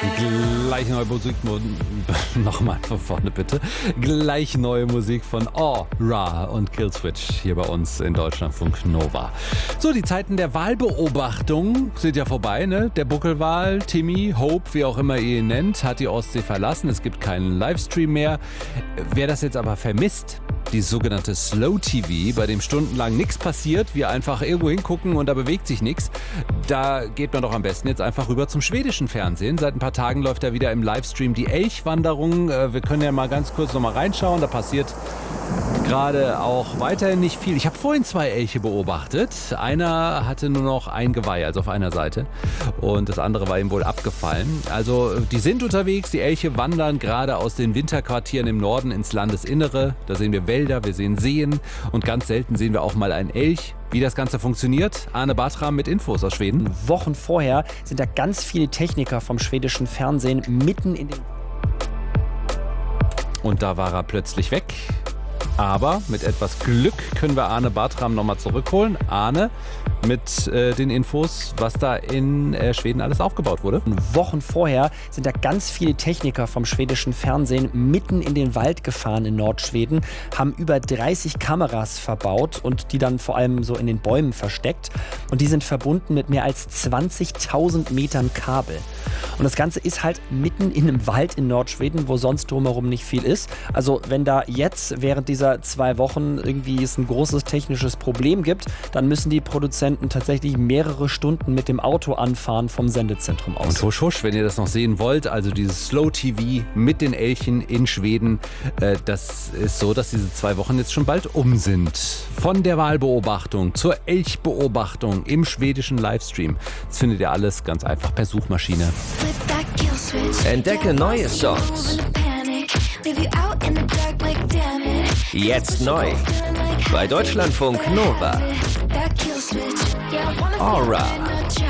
Gleich neue Musik, nochmal von vorne bitte. Gleich neue Musik von Aura und Killswitch hier bei uns in Deutschlandfunk Nova. So, die Zeiten der Wahlbeobachtung sind ja vorbei, ne? Der Buckelwal, Timmy, Hope, wie auch immer ihr ihn nennt, hat die Ostsee verlassen. Es gibt keinen Livestream mehr. Wer das jetzt aber vermisst, die sogenannte Slow TV, bei dem stundenlang nichts passiert, wir einfach irgendwo hingucken und da bewegt sich nichts, da geht man doch am besten jetzt einfach rüber zum schwedischen Fernsehen. Seit ein paar Tagen läuft da wieder im Livestream die Elchwanderung. Wir können ja mal ganz kurz noch mal reinschauen, da passiert gerade auch weiterhin nicht viel. Ich habe vorhin 2 Elche beobachtet. Einer hatte nur noch ein Geweih, also auf einer Seite. Und das andere war ihm wohl abgefallen. Also die sind unterwegs, die Elche wandern gerade aus den Winterquartieren im Norden ins Landesinnere. Da sehen wir Wälder, wir sehen Seen und ganz selten sehen wir auch mal einen Elch. Wie das Ganze funktioniert, Arne Bartram mit Infos aus Schweden. Wochen vorher sind da ganz viele Techniker vom schwedischen Fernsehen mitten in den... Und da war er plötzlich weg. Aber mit etwas Glück können wir Arne Bartram nochmal zurückholen. Arne, mit den Infos, was da in Schweden alles aufgebaut wurde. Wochen vorher sind da ganz viele Techniker vom schwedischen Fernsehen mitten in den Wald gefahren in Nordschweden, haben über 30 Kameras verbaut und die dann vor allem so in den Bäumen versteckt. Und die sind verbunden mit mehr als 20.000 Metern Kabel. Und das Ganze ist halt mitten in einem Wald in Nordschweden, wo sonst drumherum nicht viel ist. Also wenn da jetzt während dieser 2 Wochen irgendwie es ein großes technisches Problem gibt, dann müssen die Produzenten tatsächlich mehrere Stunden mit dem Auto anfahren vom Sendezentrum aus. Und husch, husch, wenn ihr das noch sehen wollt, also dieses Slow TV mit den Elchen in Schweden, das ist so, dass diese 2 Wochen jetzt schon bald um sind. Von der Wahlbeobachtung zur Elchbeobachtung im schwedischen Livestream. Das findet ihr alles ganz einfach per Suchmaschine. Entdecke neue Songs. Jetzt neu. Bei Deutschlandfunk Nova. Aura.